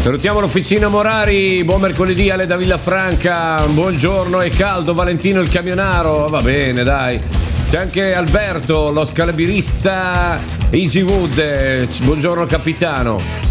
Salutiamo l'Officina Morari, buon mercoledì Ale da Villafranca, buongiorno, è caldo, Valentino il camionaro, va bene dai. C'è anche Alberto, lo scalabirista Easy Wood, buongiorno capitano.